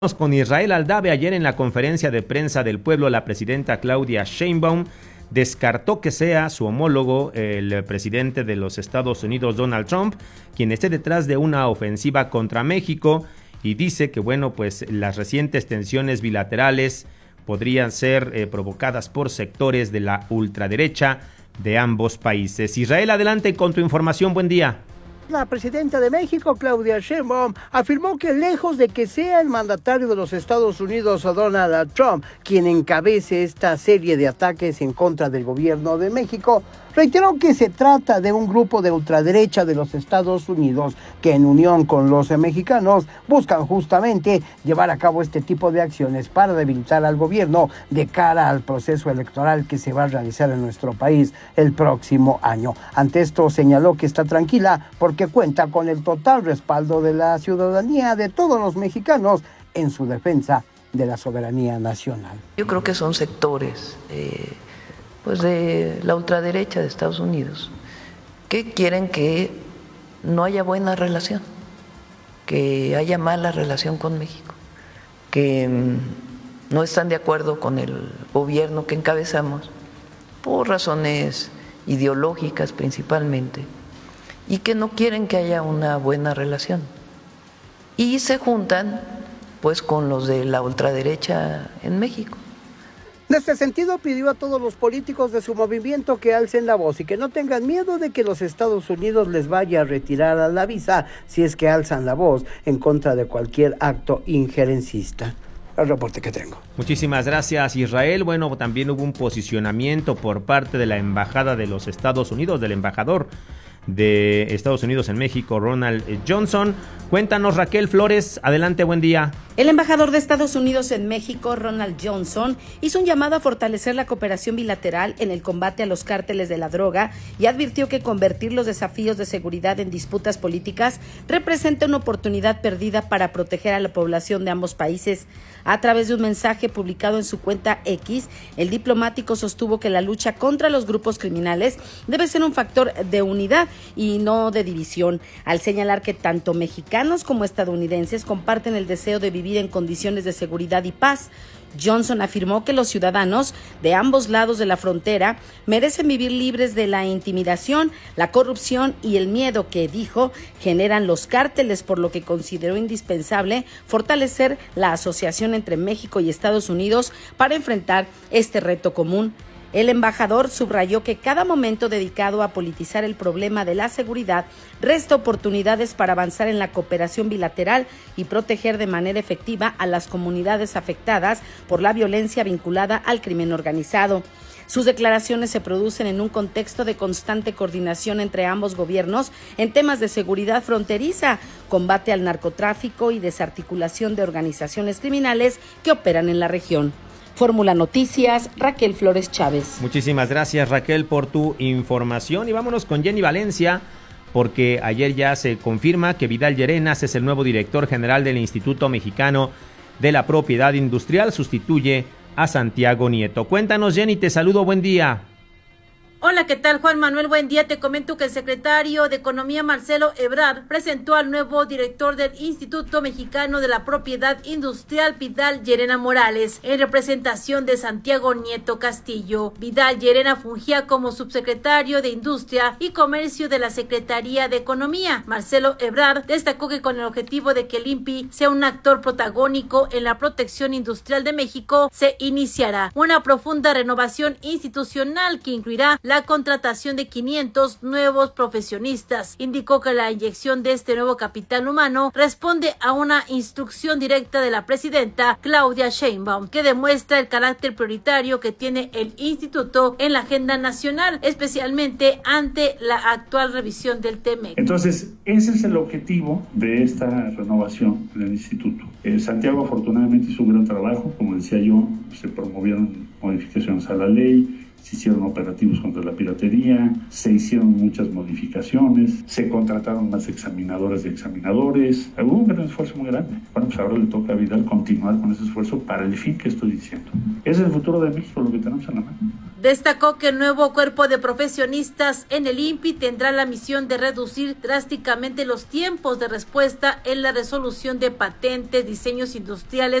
Con Israel Aldave. Ayer en la conferencia de prensa del pueblo, la presidenta Claudia Sheinbaum descartó que sea su homólogo, el presidente de los Estados Unidos, Donald Trump, quien esté detrás de una ofensiva contra México, y dice que pues las recientes tensiones bilaterales podrían ser provocadas por sectores de la ultraderecha de ambos países. Israel, adelante con tu información. Buen día. La presidenta de México, Claudia Sheinbaum, afirmó que lejos de que sea el mandatario de los Estados Unidos, Donald Trump, quien encabece esta serie de ataques en contra del gobierno de México, reiteró que se trata de un grupo de ultraderecha de los Estados Unidos que, en unión con los mexicanos, buscan justamente llevar a cabo este tipo de acciones para debilitar al gobierno de cara al proceso electoral que se va a realizar en nuestro país el próximo año. Ante esto señaló que está tranquila porque cuenta con el total respaldo de la ciudadanía, de todos los mexicanos, en su defensa de la soberanía nacional. Yo creo que son sectores de la ultraderecha de Estados Unidos que quieren que no haya buena relación, que haya mala relación con México, que no están de acuerdo con el gobierno que encabezamos por razones ideológicas principalmente, y que no quieren que haya una buena relación, y se juntan con los de la ultraderecha en México. En este sentido, pidió a todos los políticos de su movimiento que alcen la voz y que no tengan miedo de que los Estados Unidos les vaya a retirar la visa si es que alzan la voz en contra de cualquier acto injerencista. El reporte que tengo. Muchísimas gracias, Israel. También hubo un posicionamiento por parte de la Embajada de los Estados Unidos, del embajador de Estados Unidos en México, Ronald Johnson. Cuéntanos, Raquel Flores, adelante, buen día. El embajador de Estados Unidos en México, Ronald Johnson, hizo un llamado a fortalecer la cooperación bilateral en el combate a los cárteles de la droga y advirtió que convertir los desafíos de seguridad en disputas políticas representa una oportunidad perdida para proteger a la población de ambos países. A través de un mensaje publicado en su cuenta X, el diplomático sostuvo que la lucha contra los grupos criminales debe ser un factor de unidad y no de división, al señalar que tanto mexicanos como estadounidenses comparten el deseo de vivir en condiciones de seguridad y paz. Johnson afirmó que los ciudadanos de ambos lados de la frontera merecen vivir libres de la intimidación, la corrupción y el miedo que, dijo, generan los cárteles, por lo que consideró indispensable fortalecer la asociación entre México y Estados Unidos para enfrentar este reto común. El embajador subrayó que cada momento dedicado a politizar el problema de la seguridad resta oportunidades para avanzar en la cooperación bilateral y proteger de manera efectiva a las comunidades afectadas por la violencia vinculada al crimen organizado. Sus declaraciones se producen en un contexto de constante coordinación entre ambos gobiernos en temas de seguridad fronteriza, combate al narcotráfico y desarticulación de organizaciones criminales que operan en la región. Fórmula Noticias, Raquel Flores Chávez. Muchísimas gracias, Raquel, por tu información, y vámonos con Jenny Valencia, porque ayer ya se confirma que Vidal Llerenas es el nuevo director general del Instituto Mexicano de la Propiedad Industrial, sustituye a Santiago Nieto. Cuéntanos, Jenny, te saludo, buen día. Hola, ¿qué tal, Juan Manuel? Buen día. Te comento que el secretario de Economía, Marcelo Ebrard, presentó al nuevo director del Instituto Mexicano de la Propiedad Industrial, Vidal Llerena Morales, en representación de Santiago Nieto Castillo. Vidal Llerena fungía como subsecretario de Industria y Comercio de la Secretaría de Economía. Marcelo Ebrard destacó que con el objetivo de que el INPI sea un actor protagónico en la protección industrial de México, se iniciará una profunda renovación institucional que incluirá la contratación de 500 nuevos profesionistas. Indicó que la inyección de este nuevo capital humano responde a una instrucción directa de la presidenta Claudia Sheinbaum, que demuestra el carácter prioritario que tiene el instituto en la agenda nacional, especialmente ante la actual revisión del TEMEC. Entonces, ese es el objetivo de esta renovación del instituto. Santiago afortunadamente hizo un gran trabajo, como decía yo, se promovieron modificaciones a la ley, se hicieron operativos contra la piratería, se hicieron muchas modificaciones, se contrataron más examinadoras y examinadores. Hubo un gran esfuerzo muy grande. Bueno, pues ahora le toca a Vidal continuar con ese esfuerzo para el fin que estoy diciendo. Ese es el futuro de México, lo que tenemos en la mano. Destacó que el nuevo cuerpo de profesionistas en el INPI tendrá la misión de reducir drásticamente los tiempos de respuesta en la resolución de patentes, diseños industriales